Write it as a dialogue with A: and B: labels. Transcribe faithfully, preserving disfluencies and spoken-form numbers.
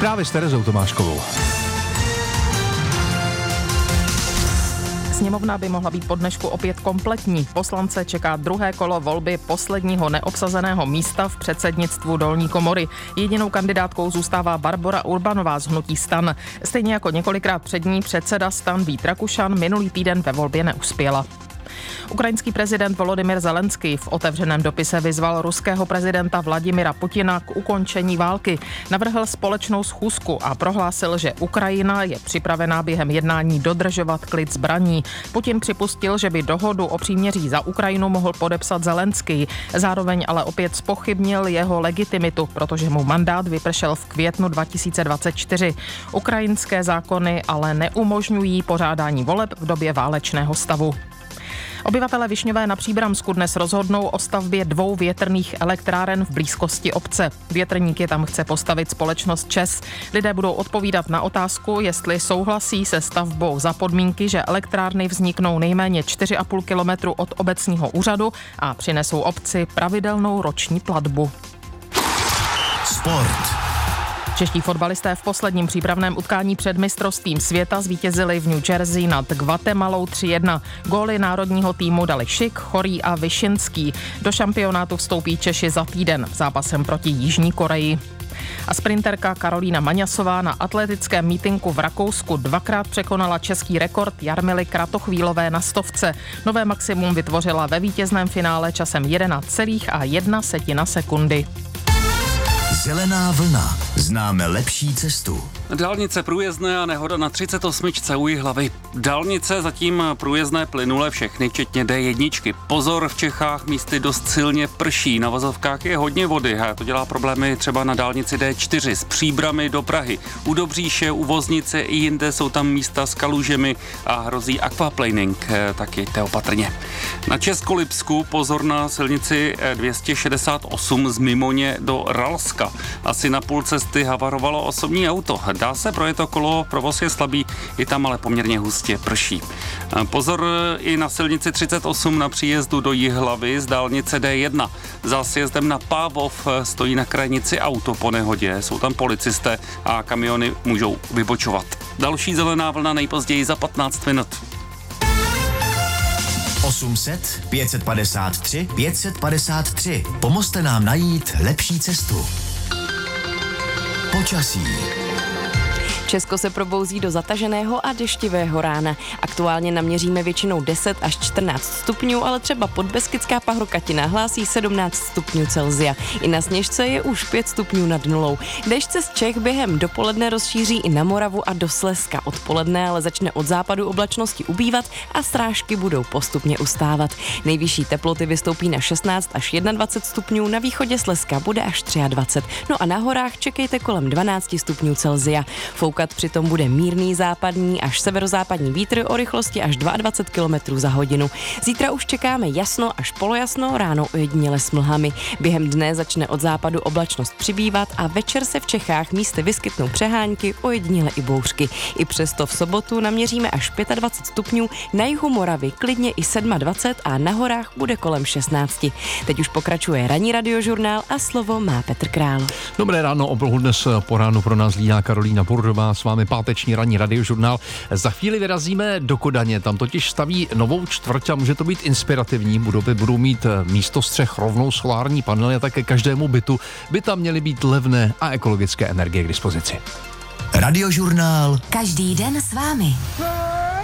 A: Zprávy s Terezou Tomáškovou.
B: Sněmovna by mohla být po dnešku opět kompletní. Poslance čeká druhé kolo volby posledního neobsazeného místa v předsednictvu dolní komory. Jedinou kandidátkou zůstává Barbora Urbanová z hnutí STAN. Stejně jako několikrát před ní předseda STAN Vít Rakušan minulý týden ve volbě neuspěla. Ukrajinský prezident Volodymyr Zelenský v otevřeném dopise vyzval ruského prezidenta Vladimira Putina k ukončení války. Navrhl společnou schůzku a prohlásil, že Ukrajina je připravená během jednání dodržovat klid zbraní. Putin připustil, že by dohodu o příměří za Ukrajinu mohl podepsat Zelenský. Zároveň ale opět zpochybnil jeho legitimitu, protože mu mandát vypršel v květnu dva tisíce dvacet čtyři. Ukrajinské zákony ale neumožňují pořádání voleb v době válečného stavu. Obyvatelé Višňové na Příbramsku dnes rozhodnou o stavbě dvou větrných elektráren v blízkosti obce. Větrníky tam chce postavit společnost ČEZ. Lidé budou odpovídat na otázku, jestli souhlasí se stavbou za podmínky, že elektrárny vzniknou nejméně čtyři a půl kilometru od obecního úřadu a přinesou obci pravidelnou roční platbu.
C: Sport.
B: Čeští fotbalisté v posledním přípravném utkání před mistrovstvím světa zvítězili v New Jersey nad Guatemalou tři jedna. Góly národního týmu dali Šik, Chorý a Vyšinský. Do šampionátu vstoupí Češi za týden zápasem proti Jižní Koreji. A sprinterka Karolína Maňasová na atletickém mítinku v Rakousku dvakrát překonala český rekord Jarmily Kratochvílové na stovce. Nové maximum vytvořila ve vítězném finále časem jedenáct celá jedna setina sekundy.
C: Zelená vlna. Známe lepší cestu.
D: Dálnice průjezdné a nehoda na třicet osm u Jihlavy. Dálnice zatím průjezdné plynule všechny, včetně dé jedna. Pozor, v Čechách místy dost silně prší. Na vozovkách je hodně vody a to dělá problémy třeba na dálnici dé čtyři z Příbrami do Prahy. U Dobříše, u Voznice i jinde jsou tam místa s kalužemi a hrozí aquaplaning, tak jeďte opatrně. Na Českolipsku pozor na silnici dvě stě šedesát osm z Mimoně do Ralska. Asi na půl cesty havarovalo osobní auto. Dá se projet okolo, provoz je slabý, je tam ale poměrně hustě prší. Pozor i na silnici třicet osm na příjezdu do Jihlavy z dálnice dé jedna. Za sjezdem na Pávov stojí na krajnici auto po nehodě. Jsou tam policisté a kamiony můžou vybočovat. Další zelená vlna nejpozději za patnáct minut.
C: osm set, pět set padesát tři, pět set padesát tři. Pomozte nám najít lepší cestu. Počasí.
E: Česko se probouzí do zataženého a deštivého rána. Aktuálně naměříme většinou deset až čtrnáct stupňů, ale třeba podbeskidská Pahrokatina hlásí sedmnáct stupňů Celsia. I na Sněžce je už pět stupňů nad nulou. Déšť se z Čech během dopoledne rozšíří i na Moravu a do Slezska. Odpoledne ale začne od západu oblačnosti ubývat a srážky budou postupně ustávat. Nejvyšší teploty vystoupí na šestnáct až dvacet jedna stupňů, na východě Slezska bude až dvacet tři. No a na horách čekejte kolem dvanáct stupňů Celsia. Foukat přitom bude mírný západní až severozápadní vítr o rychlosti až dvacet dva kilometrů za hodinu. Zítra už čekáme jasno až polojasno, ráno ojediněle s mlhami. Během dne začne od západu oblačnost přibývat a večer se v Čechách místy vyskytnou přehánky, ojediněle i bouřky. I přesto v sobotu naměříme až dvacet pět stupňů, na jihu Moravy klidně i dvacet sedm a na horách bude kolem šestnáct. Teď už pokračuje ranní radiožurnál a slovo má Petr Král.
A: Dobré ráno, oblohu dnes po ránu pro nás líná Karolína Burdová, s vámi páteční ranní radiožurnál. Za chvíli vyrazíme do Kodaně, tam totiž staví novou čtvrť a může to být inspirativní. Budovy budou mít místo střech rovnou solární panely a také každému bytu by tam měly být levné a ekologické energie k dispozici.
C: Radiožurnál.
F: Každý den s vámi.